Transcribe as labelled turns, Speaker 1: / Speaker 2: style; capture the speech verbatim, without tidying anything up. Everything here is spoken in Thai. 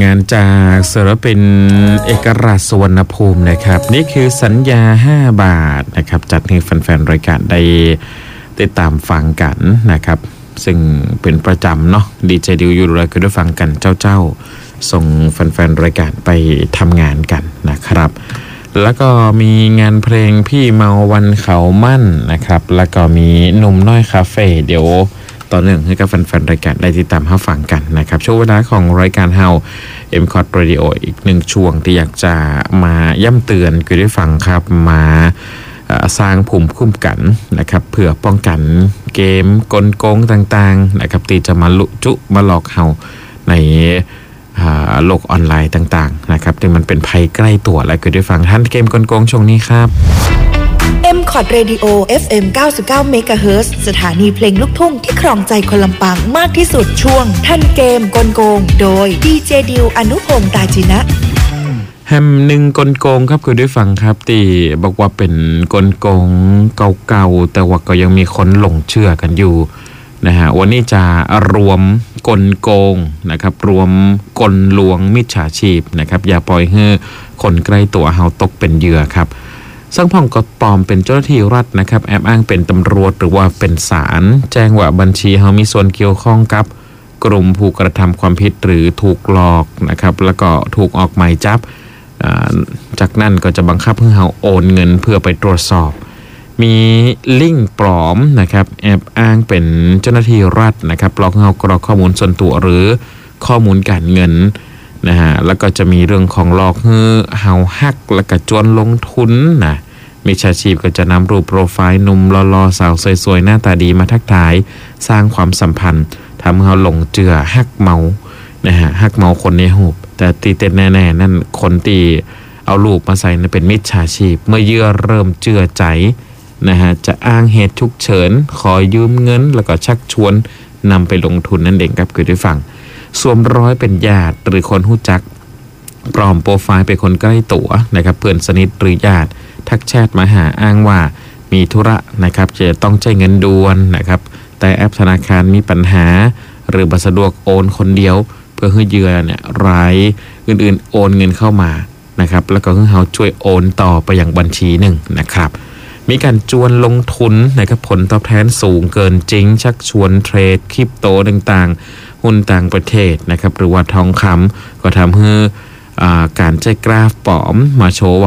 Speaker 1: านจากศิลปินเอกราชสุวรรณภูมินะครับนี่คือสัญญาห้าบาทนะครับจัดให้แฟนๆรายการได้ติดตามฟังกันนะครับซึ่งเป็นประจำเนาะดีเจดิวอยู่เลยก็ได้ฟังกันเจ้าๆส่งแฟนๆรายการไปทำงานกันนะครับแล้วก็มีงานเพลงพี่เมาวันเขามั่นนะครับแล้วก็มีหนุ่มน้อยคาเฟ่เดี๋ยวตอนหนึ่งให้กับแฟนๆรายการได้ติดตามรับฟังกันนะครับช่วงเวลาของรายการเฮา เอ็ม คอท Radio อีกหนึ่งช่วงที่อยากจะมาย้ำเตือนคือได้ฟังครับมาสร้างภูมิคุ้มกันนะครับเพื่อป้องกันเกมกลโกงต่างๆนะครับที่จะมาลุจุมาหลอกเฮาในโลกออนไลน์ต่างๆนะครับที่มันเป็นภัยใกล้ตัวและคือได้ฟังท่านเกมกลโกงช่วงนี้ครับ
Speaker 2: เอ็ม คอท Radio เอฟ เอ็ม เก้าสิบเก้า เมกะเฮิรตซ์ สถานีเพลงลูกทุ่งที่ครองใจคนลำปางมากที่สุดช่วงทันเกมกลโกงโดยดีเจดิวอนุพงษ์ตาจินะ
Speaker 1: แฮมหนึ่งกลโกงครับคือได้ฟังครับที่บอกว่าเป็นกลโกงเก่าๆแต่ว่าก็ยังมีคนหลงเชื่อกันอยู่นะฮะวันนี้จะรวมกลโกงนะครับรวมกลลวงมิจฉาชีพนะครับอย่าปล่อยให้คนใกล้ตัวเฮาตกเป็นเหยื่อครับซึ่งพ่องก็ปลอมเป็นเจ้าหน้าที่รัฐนะครับแอบอ้างเป็นตำรวจหรือว่าเป็นศาลแจ้งว่าบัญชีเฮามีส่วนเกี่ยวข้องกับกลุ่มผู้กระทำความผิดหรือถูกหลอกนะครับแล้วก็ถูกออกหมายจับจากนั้นก็จะบังคับให้เฮาโอนเงินเพื่อไปตรวจสอบมีลิงก์ปลอมนะครับแอบอ้างเป็นเจ้าหน้าที่รัฐนะครับหลอกเฮากรอกข้อมูลส่วนตัวหรือข้อมูลการเงินนะฮะแล้วก็จะมีเรื่องของหลอกให้เฮาฮักแล้วก็จวนลงทุนนะมิจฉาชีพก็จะนำรูปโปรไฟล์หนุ่มหล่อๆสาวสวยๆหน้าตาดีมาทักทายสร้างความสัมพันธ์ทำให้เฮาหลงเจือฮักเมานะฮะฮักเมาคนในหูแต่ตีเต้นแน่ๆนั่นคนที่เอารูปมาใส่นั่นเป็นมิจฉาชีพเมื่อเยื่อเริ่มเจือใจนะฮะจะอ้างเหตุฉุกเฉินขอยืมเงินแล้วก็ชักชวนนำไปลงทุนนั่นเองครับคือได้ฟังสวมร้อยเป็นญาติหรือคนรู้จักปลอมโปรไฟล์เป็นคนใกล้ตัวนะครับเพื่อนสนิทหรือญาติทักแชทมาหาอ้างว่ามีธุระนะครับจะต้องใช้เงินด่วนนะครับแต่แอปธนาคารมีปัญหาหรือบัตรสะดวกโอนคนเดียวเพื่อให้เหยื่อเนี่ยรายอื่นๆโอนเงินเข้ามานะครับแล้วก็ให้เขาช่วยโอนต่อไปยังบัญชีหนึ่งนะครับมีการจวนลงทุนนะครับผลตอบแทนสูงเกินจริงชักชวนเทรดคริปโตต่างๆหุ้นต่างประเทศนะครับหรือว่าทองคำก็ทำให้การใช้กราฟปลอมมาโชว์ว่า